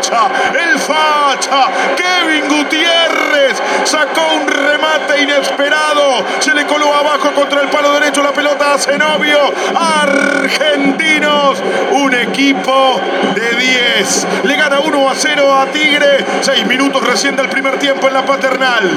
facha, Kevin Gutiérrez sacó un remate inesperado, se le coló abajo contra el palo derecho la pelota a Zenobio. Argentinos, un equipo de 10, le gana 1-0 a Tigre, 6 minutos recién del primer tiempo en la Paternal.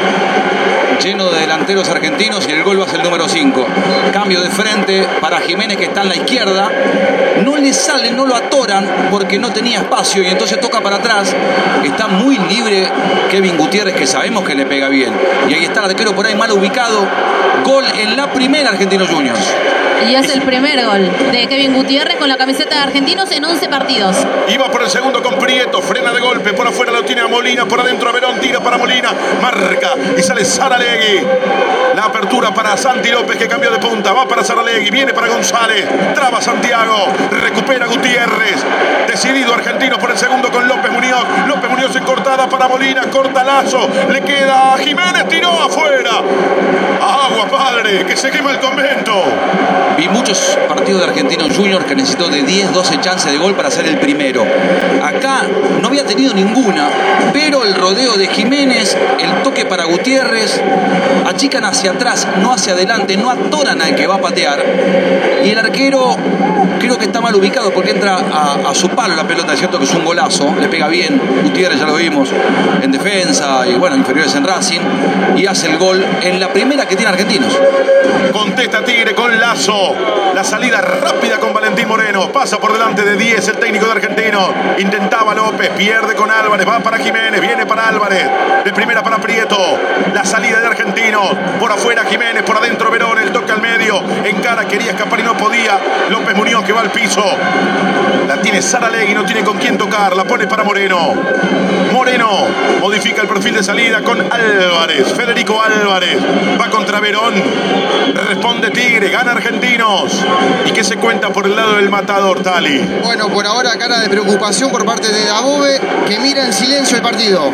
Lleno de delanteros argentinos y el gol va a ser el número 5. Cambio de frente para Jiménez, que está en la izquierda. No le sale, no lo atoran porque no tenía espacio y entonces toca para atrás. Está muy libre Kevin Gutiérrez, que sabemos que le pega bien. Y ahí está el arquero por ahí mal ubicado. Gol en la primera, Argentinos Juniors. Y es el primer gol de Kevin Gutiérrez con la camiseta de Argentinos en 11 partidos. Iba por el segundo con Prieto, frena de golpe, por afuera lo tiene a Molina, por adentro a Verón, tira para Molina, marca y sale Saralegui. La apertura para Santi López, que cambió de punta, va para Saralegui, viene para González, traba Santiago, recupera Gutiérrez. Decidido Argentinos por el segundo con López Muñoz. López Muñoz en cortada para Molina, corta Lazo, le queda a Jiménez, tiró afuera. Agua, padre, que se quema el convento. Vi muchos partidos de Argentinos Juniors que necesitó de 10, 12 chances de gol para ser el primero. Acá no había tenido ninguna, pero el rodeo de Jiménez, el toque para Gutiérrez, achican hacia atrás, no hacia adelante, no atoran al que va a patear. Y el arquero creo que está mal ubicado porque entra a su palo la pelota, es cierto que es un golazo, le pega bien. Gutiérrez ya lo vimos en defensa y bueno, inferiores en Racing, y hace el gol en la primera que tiene Argentinos. Contesta Tigre con Lazo. La salida rápida con Valentín Moreno. Pasa por delante de 10 el técnico de Argentinos. Intentaba López, pierde con Álvarez. Va para Jiménez, viene para Álvarez. De primera para Prieto. La salida de Argentinos. Por afuera Jiménez, por adentro Verón. El toque al medio. Encara, quería escapar y no podía. López Muñoz que va al piso. La tiene Saralegui, no tiene con quién tocar. La pone para Moreno. Moreno modifica el perfil de salida con Álvarez. Federico Álvarez. Va contra Verón. Responde Tigre, gana Argentinos. ¿Y qué se cuenta por el lado del matador, Tali? Bueno, por ahora cara de preocupación por parte de Dabove, que mira en silencio el partido.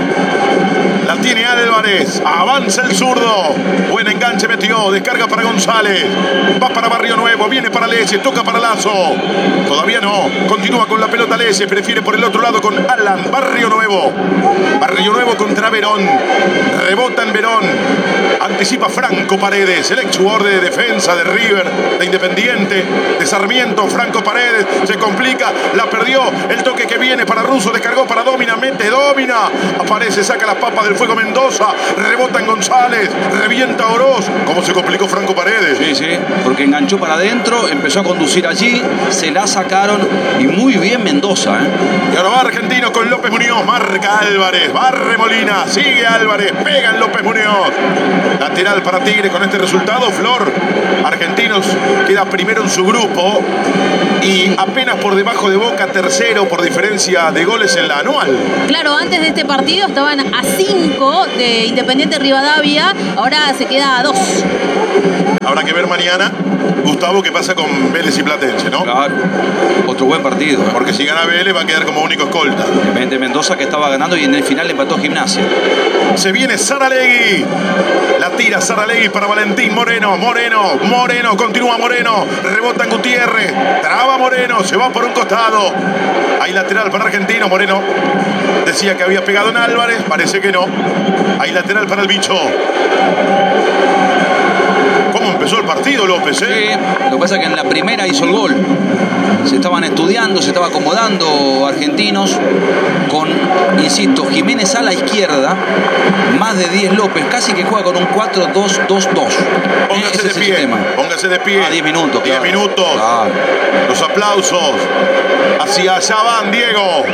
La tiene Álvarez, avanza el zurdo. Buen enganche metió, descarga para González. Va para Barrio Nuevo, viene para Leyes, toca para Lazo. Todavía no, continúa con la pelota Leyes, prefiere por el otro lado con Alan. Barrio Nuevo. Barrio Nuevo contra Verón. Rebota en Verón. Anticipa Franco Paredes, el ex jugador de defensa de River, de Independiente, de Sarmiento. Franco Paredes se complica, la perdió. El toque que viene para Russo, descargó para Domina, mete Domina. Aparece, saca las papas del fuego Mendoza, rebota en González, revienta Oroz. ¿Cómo se complicó Franco Paredes? Sí, porque enganchó para adentro, empezó a conducir allí, se la sacaron y muy bien Mendoza. Y ahora va Argentino con López Muñoz, marca Álvarez, barre Molina, sigue Álvarez, pega en López Muñoz. Lateral para Tigre con este resultado, Flor. Argentinos queda primero en su grupo y apenas por debajo de Boca, tercero por diferencia de goles en la anual. Claro, antes de este partido estaban a 5 de Independiente Rivadavia, ahora se queda a 2. Habrá que ver mañana, Gustavo, qué pasa con Vélez y Platense, ¿no? Claro, otro buen partido. Porque si gana Vélez va a quedar como único escolta. Obviamente Mendoza, que estaba ganando y en el final le empató Gimnasia. Se viene Saralegui. La tira Saralegui para Valentín Moreno. Moreno, continúa Moreno. Rebota en Gutiérrez. Traba Moreno, se va por un costado. Hay lateral para Argentino. Moreno decía que había pegado en Álvarez. Parece que no. Hay lateral para el bicho. ¿Cómo empezó el partido, López? Sí, lo que pasa es que en la primera hizo el gol. Se estaban estudiando, se estaba acomodando Argentinos con, insisto, Jiménez a la izquierda, más de 10 López, casi que juega con un 4-2-2-2. Póngase de pie. 10 minutos. 10 minutos. Claro. Los aplausos. Hacia allá van, Diego.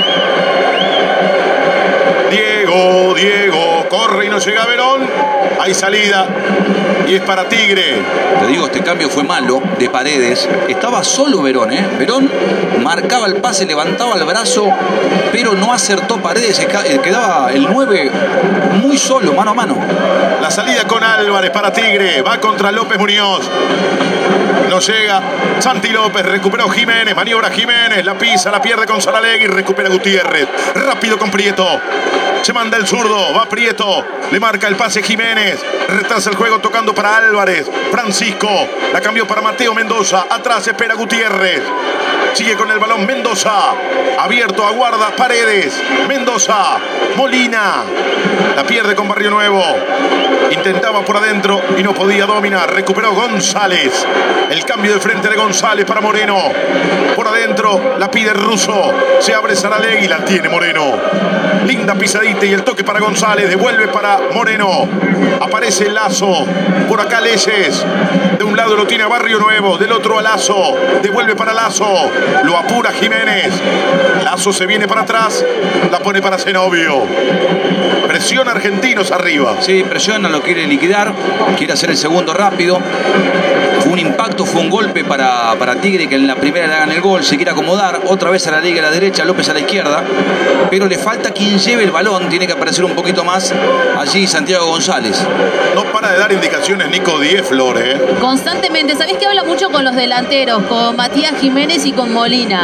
Diego, corre y no llega a Verón. Hay salida y es para Tigre. Te digo, este cambio fue malo de Paredes. Estaba solo Verón, Verón marcaba el pase, levantaba el brazo, pero no acertó Paredes. Quedaba el 9 muy solo, mano a mano. La salida con Álvarez para Tigre. Va contra López Muñoz. No llega. Santi López, recuperó Jiménez, maniobra Jiménez, la pisa, la pierde con Saralegui, recupera Gutiérrez. Rápido con Prieto. Se manda el zurdo, va Prieto, le marca el pase Jiménez, retrasa el juego tocando para Álvarez. Francisco, la cambió para Mateo Mendoza, atrás espera Gutiérrez. Sigue con el balón Mendoza. Abierto, aguarda Paredes. Mendoza. Molina. La pierde con Barrio Nuevo. Intentaba por adentro y no podía dominar. Recuperó González. El cambio de frente de González para Moreno. Por adentro la pide Russo. Se abre Saralegui. La tiene Moreno. Linda pisadita y el toque para González. Devuelve para Moreno. Aparece Lazo. Por acá Leyes. De un lado lo tiene a Barrio Nuevo. Del otro a Lazo. Devuelve para Lazo. Lo apura Jiménez. Lazo se viene para atrás. La pone para Zenobio. Presiona Argentinos arriba. Sí, presiona, lo quiere liquidar. Quiere hacer el segundo rápido. Fue un impacto, fue un golpe para Tigre, que en la primera le hagan el gol. Se quiere acomodar. Otra vez a la liga a la derecha, López a la izquierda. Pero le falta quien lleve el balón. Tiene que aparecer un poquito más allí Santiago González. No para de dar indicaciones Nico Díez, Flores. Constantemente. ¿Sabés que habla mucho con los delanteros? Con Matías Jiménez y con Molina.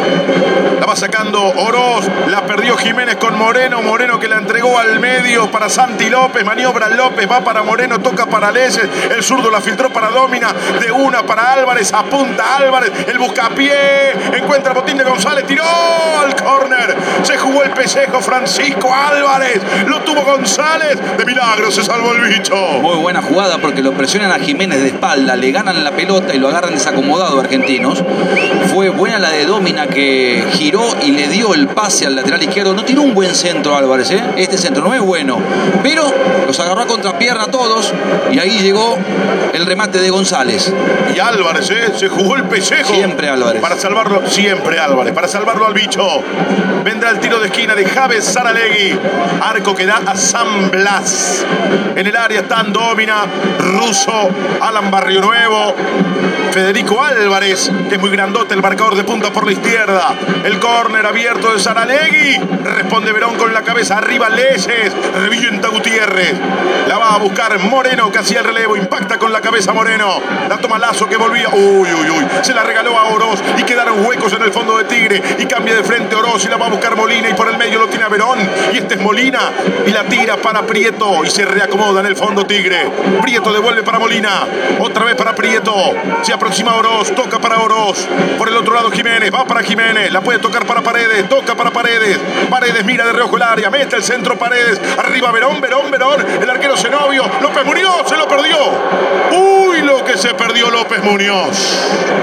La va sacando Oroz. La perdió Jiménez con Moreno. Moreno que la entregó al medio para Santi López. Maniobra López. Va para Moreno. Toca para Leyes. El zurdo la filtró para Domina. De una para Álvarez. Apunta Álvarez. El buscapié. Encuentra el botín de González. Tiró al córner. Se jugó el pellejo Francisco Álvarez. Lo tuvo González. De milagro se salvó el bicho. Muy buena jugada porque lo presionan a Jiménez de espalda. Le ganan la pelota y lo agarran desacomodado Argentinos. Fue buena la de Domina, que giró y le dio el pase al lateral izquierdo. No tiró un buen centro Álvarez, ¿eh? Este centro no es bueno, pero los agarró a contrapierna a todos y ahí llegó el remate de González. Y Álvarez, se jugó el pellejo. Siempre Álvarez. Para salvarlo, siempre Álvarez. Para salvarlo al bicho. Vendrá el tiro de esquina de Javes Saralegui. Arco que da a San Blas. En el área están Domina, Russo, Alan Barrio Nuevo, Federico Álvarez, que es muy grandote, el marcador de punta por la izquierda. El córner abierto de Saralegui. Responde Verón con la cabeza. Arriba Leyes. Revienta Gutiérrez. La va a buscar Moreno, que hacía el relevo. Impacta con la cabeza Moreno. La toma Lazo, que volvía. Uy. Se la regaló a Oroz. Y quedaron huecos en el fondo de Tigre. Y cambia de frente Oroz. Y la va a buscar Molina. Y por el medio lo tiene a Verón. Y este es Molina. Y la tira para Prieto. Y se reacomoda en el fondo Tigre. Prieto devuelve para Molina. Otra vez para Prieto. Se aproxima Oroz. Toca para Oroz. Por el otro lado Jiménez. Va para Jiménez. La puede tocar para Paredes. Toca para Paredes. Paredes mira de reojo el área. Mete el centro Paredes. Arriba Verón. El arquero Zenobio. López Muñoz. Se lo perdió. Uy, lo que se perdió López Muñoz.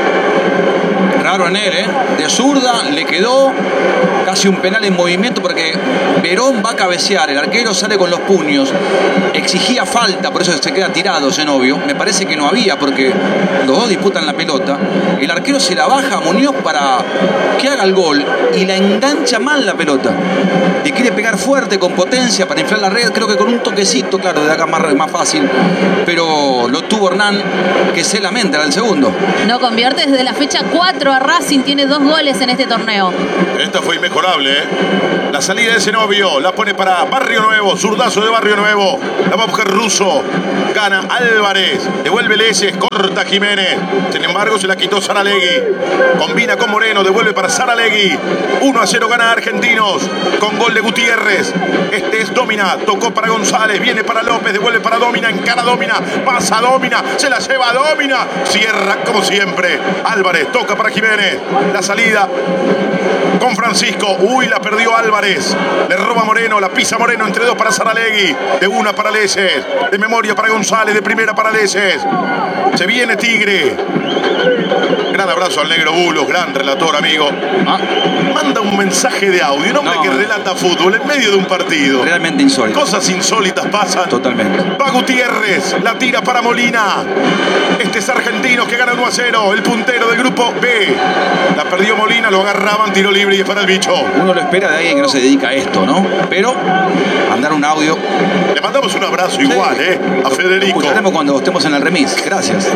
Raro en él, ¿eh? De zurda le quedó casi un penal en movimiento porque Verón va a cabecear. El arquero sale con los puños. Exigía falta, por eso se queda tirado Zenobio. Me parece que no había porque los dos disputan la pelota. El arquero se la baja a Muñoz para que haga el gol y la engancha mal la pelota. Le quiere pegar fuerte, con potencia para inflar la red. Creo que con un toquecito, claro, de acá más fácil. Pero lo tuvo Hernán, que se lamenta en el segundo. No convierte desde la fecha 4 a Racing. Tiene 2 goles en este torneo. Esta fue inmejorable, ¿eh? La salida de Zenobio. La pone para Barrio Nuevo. Zurdazo de Barrio Nuevo. La va a buscar Russo. Gana Álvarez. Devuelve Leyes. Corta Jiménez. Sin embargo, se la quitó Saralegui. Combina con Moreno. Devuelve para Saralegui. 1-0 gana Argentinos. Con gol de Gutiérrez. Este es Domina. Tocó para González. Viene para López. Devuelve para Domina. Encara Domina. Pasa Domina. Se la lleva Domina. Cierra como siempre. Álvarez. Toca para Jiménez. La salida con Francisco. Uy, la perdió Álvarez. Le roba Moreno. La pisa Moreno. Entre dos para Saralegui. De una para Leyes. De memoria para González. De primera para Leyes. Se viene Tigre. Gran abrazo al negro Bulos. Gran relator, amigo. Manda un mensaje de audio. Un hombre que relata fútbol en medio de un partido. Realmente insólito. Cosas insólitas pasan. Totalmente. Va Gutiérrez. La tira para Molina. Este es Argentinos que gana 1-0. El puntero del grupo B. La perdió Molina. Lo agarraban. Tiro libre y es para el bicho. Uno lo espera de alguien que no se dedica a esto, ¿no? Pero mandar un audio. Le mandamos un abrazo igual, a Federico. Escucharemos cuando estemos en el remis. Gracias.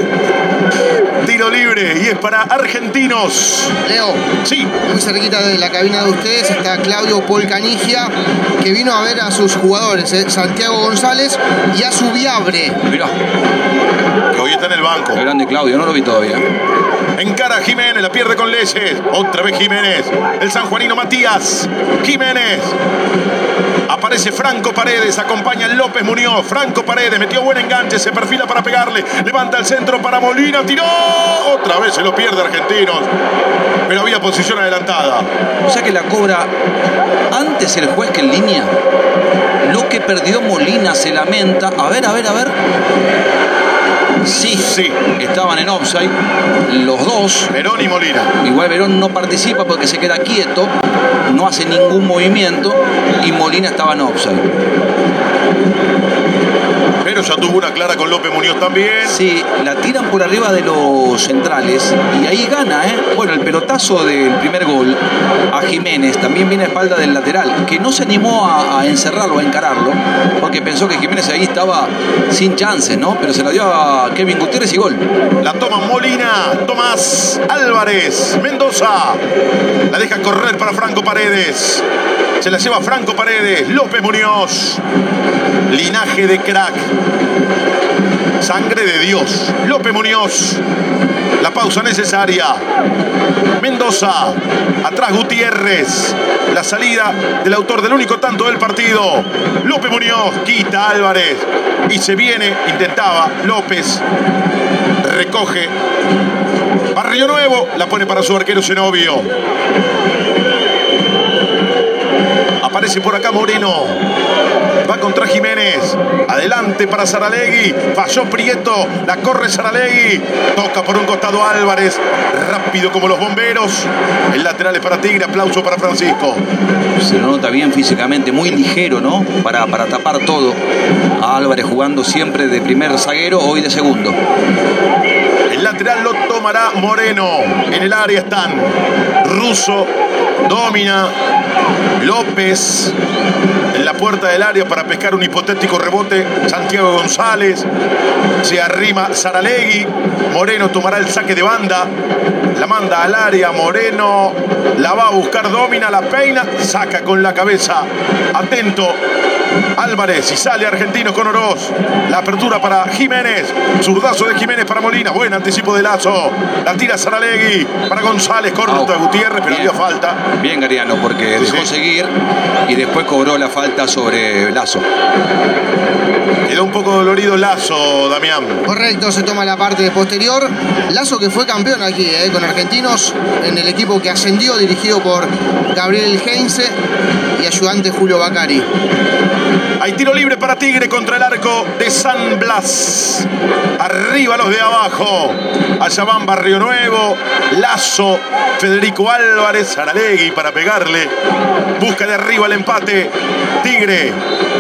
Tiro libre y es para Argentinos. Leo, sí, muy cerquita de la cabina de ustedes está Claudio Polcanigia, que vino a ver a sus jugadores, Santiago González y a su Viabre. Mirá, que hoy está en el banco. qué grande Claudio, no lo vi todavía. Encara Jiménez, la pierde pierde con Leyes. Otra vez Jiménez. El sanjuanino Matías Jiménez. Aparece Franco Paredes, acompaña López Muñoz. Franco Paredes metió buen enganche, se perfila para pegarle. Levanta el centro para Molina, tiró. Otra vez se lo pierde Argentinos. Pero había posición adelantada. O sea que la cobra antes el juez que en línea. Lo que perdió Molina se lamenta. A ver. Sí, estaban en offside los dos. Verón y Molina. Igual Verón no participa porque se queda quieto, no hace ningún movimiento y Molina estaba en offside. Pero ya tuvo una clara con López Muñoz también. Sí, la tiran por arriba de los centrales y ahí gana, ¿eh? Bueno, el pelotazo del primer gol a Jiménez también viene a espalda del lateral, que no se animó a encerrarlo, a encararlo, porque pensó que Jiménez ahí estaba sin chances, ¿no? Pero se la dio a Kevin Gutiérrez y gol. La toma Molina, Tomás Álvarez, Mendoza. La deja correr para Franco Paredes. Se la lleva Franco Paredes, López Muñoz. Linaje de crack. Sangre de Dios. López Muñoz. La pausa necesaria. Mendoza. Atrás Gutiérrez. La salida del autor del único tanto del partido. López Muñoz. Quita Álvarez. Y se viene. Intentaba López. Recoge. Barrio Nuevo. La pone para su arquero Zenobio. Aparece por acá Moreno. Va contra Jiménez. Adelante para Saralegui. Falló Prieto. La corre Saralegui. Toca por un costado Álvarez. Rápido como los bomberos. El lateral es para Tigre. Aplauso para Francisco. Se lo nota bien físicamente. Muy ligero, ¿no? Para tapar todo. A Álvarez jugando siempre de primer zaguero. Hoy de segundo. El lateral lo tomará Moreno. En el área están Russo. Domina. López. En la puerta del área para pescar un hipotético rebote. Santiago González. Se arrima Saralegui. Moreno tomará el saque de banda. La manda al área. Moreno la va a buscar. Domina, la peina. Saca con la cabeza. Atento Álvarez y sale Argentinos con Oroz. La apertura para Jiménez. Zurdazo de Jiménez para Molina. Buen anticipo de Lazo. La tira Saralegui para González. Corta Gutiérrez, pero había falta. Bien Gariano, porque dejó seguir y después cobró la falta sobre Lazo. Quedó un poco dolorido Lazo, Damián. Correcto, se toma la parte posterior. Lazo que fue campeón aquí, con Argentinos, en el equipo que ascendió, dirigido por Gabriel Heinze y ayudante Julio Bacari. Hay tiro libre para Tigre contra el arco de San Blas. Arriba los de abajo. Allá van Barrio Nuevo, Lazo, Federico Álvarez, Saralegui para pegarle. Busca de arriba el empate. Tigre.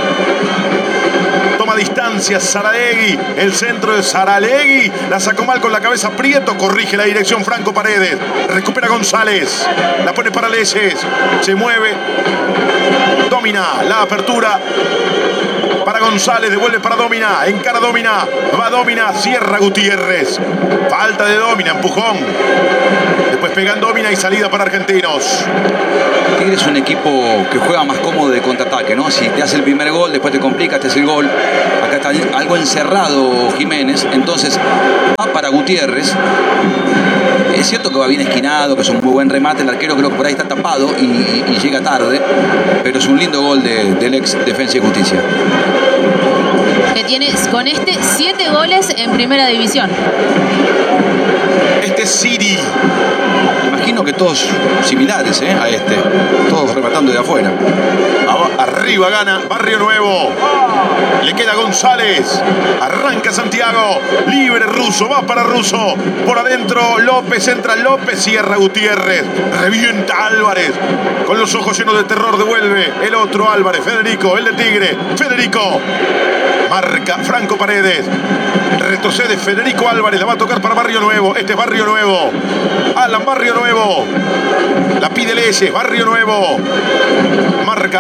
Toma distancia Saralegui. El centro de Saralegui. La sacó mal con la cabeza Prieto. Corrige la dirección Franco Paredes. Recupera González. La pone para Leyes. Se mueve. Domina la apertura para González, devuelve para Domina, encara Domina, va Domina, cierra Gutiérrez, falta de Domina, empujón, después pegan Domina y salida para Argentinos. Tigre es un equipo que juega más cómodo de contraataque, ¿no? Si te hace el primer gol, después te complica, te hace el gol. Acá está algo encerrado Jiménez, entonces va para Gutiérrez. Es cierto que va bien esquinado, que es un muy buen remate. El arquero creo que por ahí está tapado y llega tarde. Pero es un lindo gol del ex Defensa y Justicia. Que tiene con 7 goles en primera división. Este es Siri. Imagino que todos similares a este. Todos rematando de afuera. Arriba gana Barrio Nuevo. Le queda González. Arranca Santiago. Libre Russo. Va para Russo. Por adentro López. Entra López. Cierra Gutiérrez. Revienta Álvarez. Con los ojos llenos de terror devuelve el otro Álvarez. Federico. El de Tigre. Federico. Marca Franco Paredes. Retrocede Federico Álvarez. La va a tocar para Barrio Nuevo. Este es Barrio Nuevo. Alan Barrio Nuevo. La pide Leyes. Barrio Nuevo. Marca atento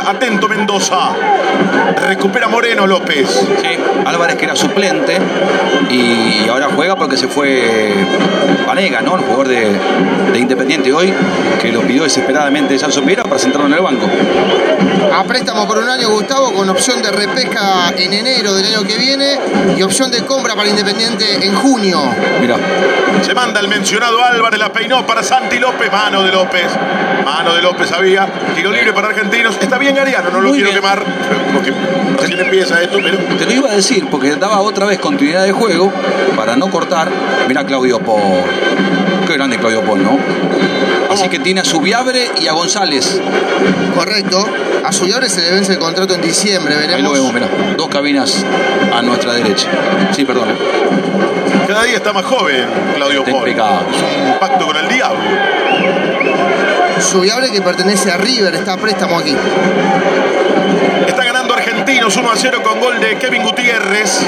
Mendoza. Recupera Moreno López. Sí, Álvarez, que era suplente y ahora juega porque se fue Vanega, ¿no? El jugador de Independiente hoy, que lo pidió desesperadamente Celso Piedra para sentarlo en el banco. A préstamo por un año, Gustavo, con opción de repesca en enero del año que viene y opción de compra para Independiente en junio. Mirá. Se manda el mencionado Álvarez, la peinó para Santi López. Mano de López. Mano de López había. Tiro libre para Argentinos. Está bien Gariano, no lo Muy quiero bien. quemar porque recién empieza esto, pero... Te lo iba a decir porque daba otra vez continuidad de juego para no cortar. Mira Claudio Paul. Qué grande Claudio Paul, ¿no? Así que tiene a Subiabre y a González. Correcto. A Subiabre se le vence el contrato en diciembre, veremos. Ahí lo vemos, mirá. Dos cabinas a nuestra derecha. Sí, perdón. Cada día está más joven Claudio Está Paul. impecable. Es un pacto con el diablo. Subiabre, que pertenece a River, está a préstamo aquí. Está ganando Argentinos 1-0 con gol de Kevin Gutiérrez.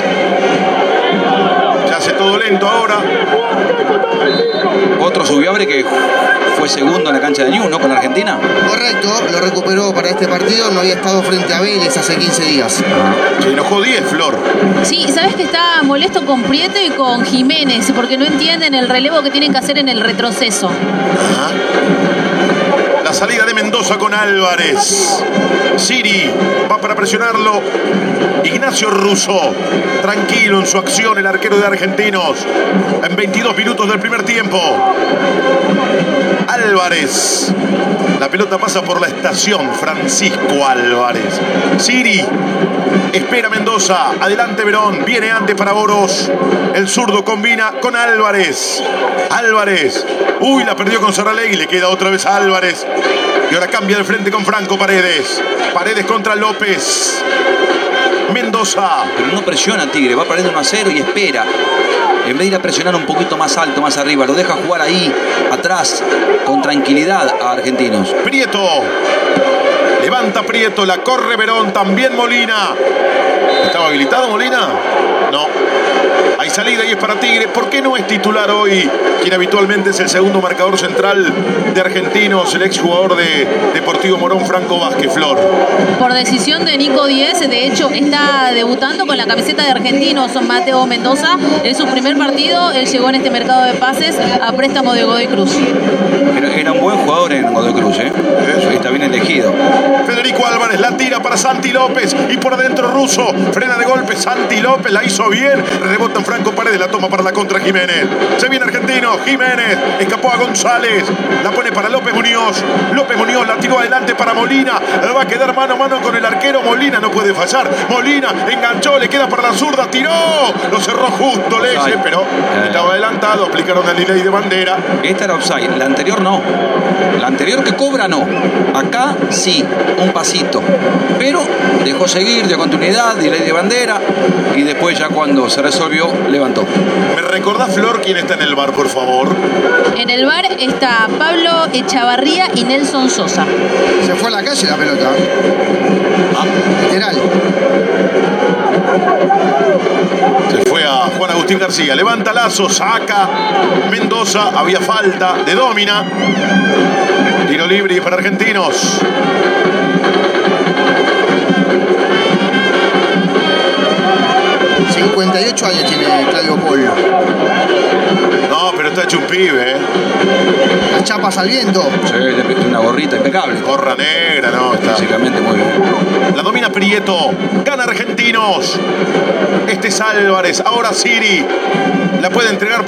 Se hace todo lento ahora. Otro Subiabre que fue segundo en la cancha de Newell's, ¿no? Con Argentina. Correcto, lo recuperó para este partido, no había estado frente a Vélez hace 15 días. Se enojó 10, Flor. Sí, sabes que está molesto con Prieto y con Jiménez porque no entienden el relevo que tienen que hacer en el retroceso. Ajá. La salida de Mendoza con Álvarez. Siri va para presionarlo. Ignacio Russo, tranquilo en su acción, el arquero de Argentinos. En 22 minutos del primer tiempo. Álvarez. La pelota pasa por la estación. Francisco Álvarez. Siri. Espera Mendoza. Adelante Verón. Viene antes para Boros. El zurdo combina con Álvarez. Álvarez. Uy, la perdió con Saralegui. Le queda otra vez a Álvarez. Y ahora cambia de frente con Franco Paredes. Paredes contra López. Mendoza. Pero no presiona a Tigre, va perdiendo 1-0 y espera. En vez de ir a presionar un poquito más alto, más arriba, lo deja jugar ahí, atrás, con tranquilidad a Argentinos. Prieto. Levanta Prieto, la corre Verón, también Molina. ¿Estaba habilitado Molina? No. Hay salida y es para Tigre. ¿Por qué no es titular hoy quien habitualmente es el segundo marcador central de Argentinos, el exjugador de Deportivo Morón, Franco Vázquez, Flor? Por decisión de Nico Díez, de hecho está debutando con la camiseta de Argentinos, Mateo Mendoza. En su primer partido, él llegó en este mercado de pases a préstamo de Godoy Cruz. Era un buen jugador en Godoy Cruz, ¿eh? Ahí está bien elegido. Federico Álvarez la tira para Santi López y por adentro Russo, frena de golpe Santi López, la hizo bien, rebota en Franco Paredes, la toma para la contra Jiménez. Se viene Argentino, Jiménez, escapó a González, la pone para López Muñoz la tiró adelante para Molina, va a quedar mano a mano con el arquero, Molina no puede fallar, Molina enganchó, le queda para la zurda, tiró, lo cerró justo Leyes, pero estaba adelantado, aplicaron el delay de bandera. Esta era offside, la anterior no. La anterior que cobra no. Acá sí, un pasito. Pero dejó seguir, dio continuidad, delay de bandera y después ya cuando se resolvió, levantó. ¿Me recordás, Flor, quién está en el bar, por favor? En el bar está Pablo Echavarría y Nelson Sosa. Se fue a la calle la pelota. Literal. Se fue a Juan Agustín García. Levanta Lazo, saca Mendoza. Había falta de Domina. Tiro libre para Argentinos. ...58 años tiene Claudio Paul. No, pero está hecho un pibe, ¿eh? Las chapas al viento. Sí, le metió una gorrita impecable. Gorra negra, no, está. Físicamente muy bien. La domina Prieto. Gana Argentinos. Este es Álvarez. Ahora Siri. La puede entregar